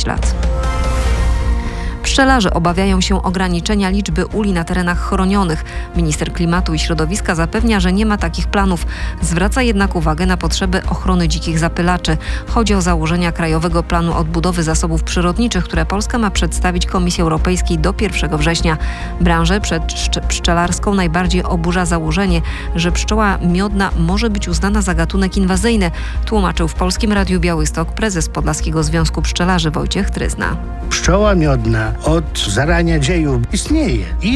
6 lat. Pszczelarze obawiają się ograniczenia liczby uli na terenach chronionych. Minister Klimatu i Środowiska zapewnia, że nie ma takich planów. Zwraca jednak uwagę na potrzeby ochrony dzikich zapylaczy. Chodzi o założenia Krajowego Planu Odbudowy Zasobów Przyrodniczych, które Polska ma przedstawić Komisji Europejskiej do 1 września. Branżę pszczelarską najbardziej oburza założenie, że pszczoła miodna może być uznana za gatunek inwazyjny, tłumaczył w Polskim Radiu Białystok prezes Podlaskiego Związku Pszczelarzy Wojciech Tryzna. Pszczoła miodna od zarania dziejów istnieje i